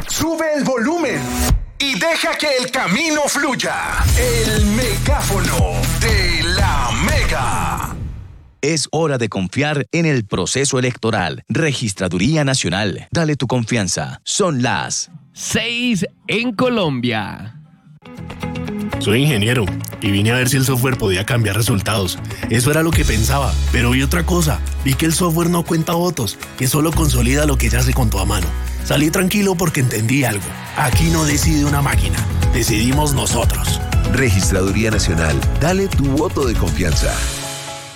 Sube el volumen y deja que el camino fluya. El megáfono de la Mega. Es hora de confiar en el proceso electoral. Registraduría Nacional. Dale tu confianza. Son las 6 en Colombia. Soy ingeniero y vine a ver si el software podía cambiar resultados. Eso era lo que pensaba, pero vi otra cosa. Vi que el software no cuenta votos, que solo consolida lo que ya se contó a mano. Salí tranquilo porque entendí algo. Aquí no decide una máquina, decidimos nosotros. Registraduría Nacional. Dale tu voto de confianza.